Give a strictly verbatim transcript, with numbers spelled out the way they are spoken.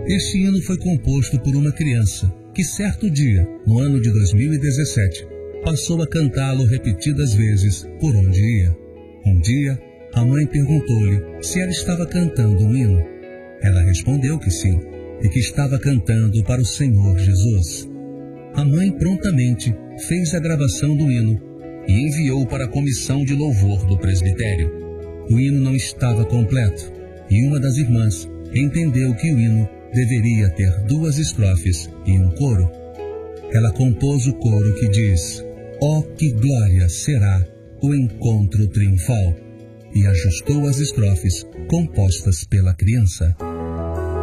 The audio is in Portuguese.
Este hino foi composto por uma criança que certo dia, no ano de dois mil e dezessete, passou a cantá-lo repetidas vezes por onde ia. Um dia, a mãe perguntou-lhe se ela estava cantando um hino. Ela respondeu que sim, e que estava cantando para o Senhor Jesus. A mãe prontamente fez a gravação do hino e enviou para a comissão de louvor do presbitério. O hino não estava completo, e uma das irmãs entendeu que o hino deveria ter duas estrofes e um coro. Ela compôs o coro que diz: "Ó, que glória será o encontro triunfal", e ajustou as estrofes compostas pela criança.